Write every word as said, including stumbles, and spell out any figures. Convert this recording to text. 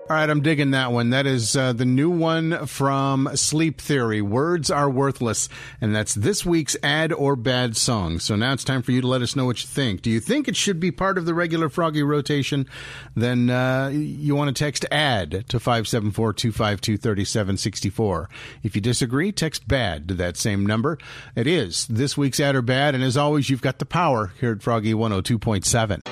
All right, I'm digging that one. That is uh, the new one from Sleep Theory, Words Are Worthless. And that's this week's Add or Bad song. So now it's time for you to let us know what you think. Do you think it should be part of the regular Froggy rotation? Then uh, you want to text ADD to five seven four, two five two, three seven six four. If you disagree, text BAD to that same number. It is this week's Add or Bad. And as always, you've got the power here at Froggy one oh two point seven.